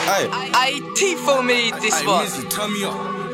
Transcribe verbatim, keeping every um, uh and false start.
Hey, I Tifo made this hey, one. Missy, turn me up.